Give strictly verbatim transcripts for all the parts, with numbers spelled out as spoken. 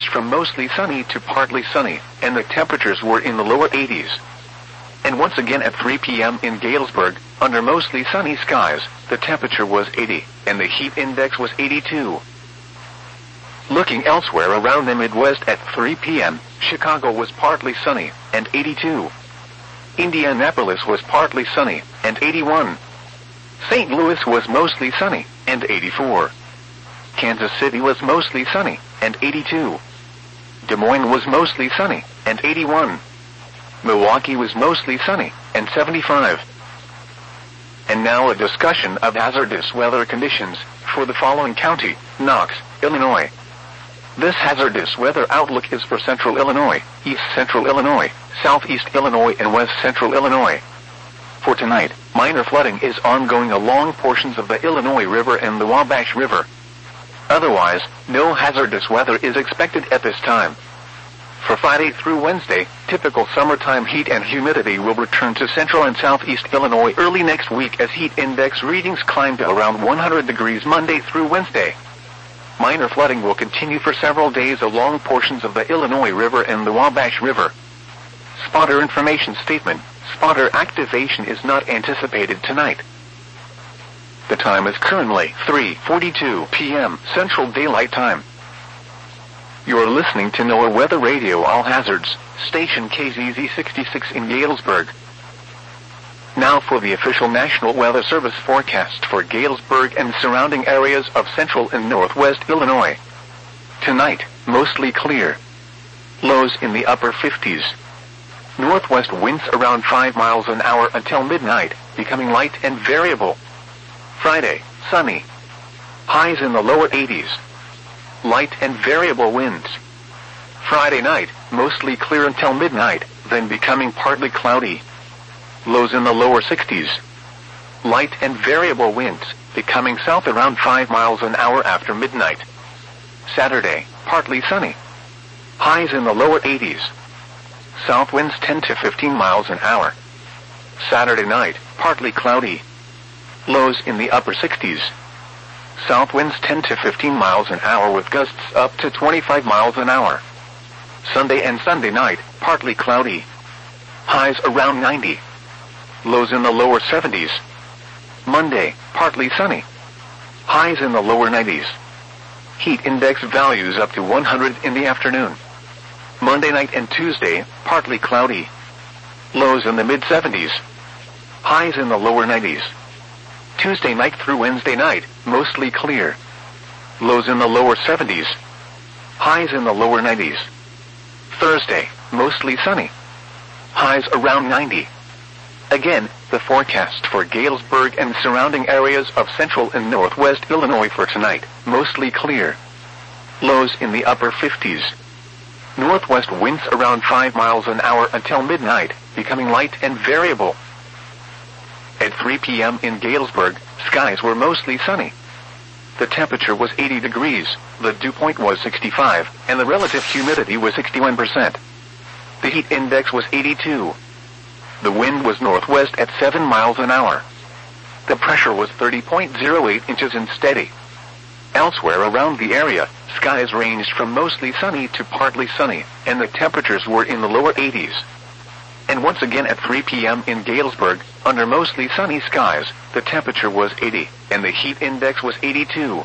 from mostly sunny to partly sunny, and the temperatures were in the lower eighties. And once again at three p m in Galesburg, under mostly sunny skies, the temperature was eighty, and the heat index was eighty-two. Looking elsewhere around the Midwest at three p m, Chicago was partly sunny, and eighty-two. Indianapolis was partly sunny, and eighty-one. Saint Louis was mostly sunny, and eighty-four. Kansas City was mostly sunny, and eighty-two. Des Moines was mostly sunny, and eighty-one. Milwaukee was mostly sunny, and seventy-five. And now a discussion of hazardous weather conditions for the following county: Knox, Illinois. This hazardous weather outlook is for central Illinois, east central Illinois, southeast Illinois, and west central Illinois. For tonight, minor flooding is ongoing along portions of the Illinois River and the Wabash River. Otherwise, no hazardous weather is expected at this time. For Friday through Wednesday, typical summertime heat and humidity will return to central and southeast Illinois early next week as heat index readings climb to around one hundred degrees Monday through Wednesday. Minor flooding will continue for several days along portions of the Illinois River and the Wabash River. Spotter information statement: spotter activation is not anticipated tonight. The time is currently three forty-two p m Central Daylight Time. You're listening to NOAA Weather Radio All Hazards, station K Z Z sixty-six in Galesburg. Now for the official National Weather Service forecast for Galesburg and surrounding areas of central and northwest Illinois. Tonight, mostly clear. Lows in the upper fifties. Northwest winds around five miles an hour until midnight, becoming light and variable. Friday, sunny. Highs in the lower eighties. Light and variable winds. Friday night, mostly clear until midnight, then becoming partly cloudy. Lows in the lower sixties. Light and variable winds, becoming south around five miles an hour after midnight. Saturday, partly sunny. Highs in the lower eighties. South winds ten to fifteen miles an hour. Saturday night, partly cloudy. Lows in the upper sixties. South winds ten to fifteen miles an hour with gusts up to twenty-five miles an hour. Sunday and Sunday night, partly cloudy. Highs around ninety. Lows in the lower seventies. Monday, partly sunny. Highs in the lower nineties. Heat index values up to one hundred in the afternoon. Monday night and Tuesday, partly cloudy. Lows in the mid seventies. Highs in the lower nineties. Tuesday night through Wednesday night, mostly clear. Lows in the lower seventies. Highs in the lower nineties. Thursday, mostly sunny. Highs around ninety. Again, the forecast for Galesburg and surrounding areas of central and northwest Illinois for tonight, mostly clear. Lows in the upper fifties. Northwest winds around five miles an hour until midnight, becoming light and variable. At three p m in Galesburg, skies were mostly sunny. The temperature was eighty degrees, the dew point was sixty-five, and the relative humidity was sixty-one percent. The heat index was eighty-two. The wind was northwest at seven miles an hour. The pressure was thirty point zero eight inches and steady. Elsewhere around the area, skies ranged from mostly sunny to partly sunny, and the temperatures were in the lower eighties. And once again at three p m in Galesburg, under mostly sunny skies, the temperature was eighty, and the heat index was eighty-two.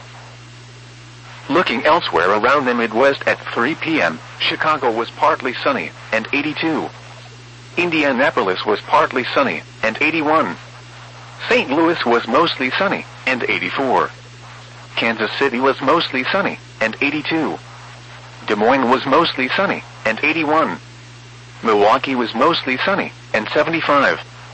Looking elsewhere around the Midwest at three p m, Chicago was partly sunny, and eighty-two. Indianapolis was partly sunny, and eighty-one. Saint Louis was mostly sunny, and eighty-four. Kansas City was mostly sunny, and eighty-two. Des Moines was mostly sunny, and eighty-one. Milwaukee was mostly sunny, and seventy-five.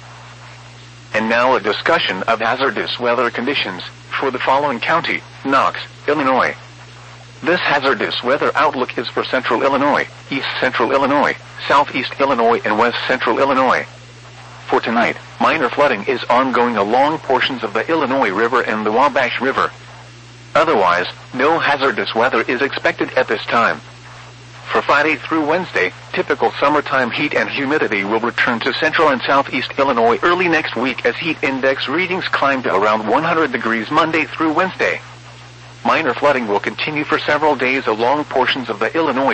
And now a discussion of hazardous weather conditions for the following county: Knox, Illinois. This hazardous weather outlook is for central Illinois, east central Illinois, southeast Illinois, and west central Illinois. For tonight, minor flooding is ongoing along portions of the Illinois River and the Wabash River. Otherwise, no hazardous weather is expected at this time. For Friday through Wednesday, typical summertime heat and humidity will return to central and southeast Illinois early next week as heat index readings climb to around one hundred degrees Monday through Wednesday. Minor flooding will continue for several days along portions of the Illinois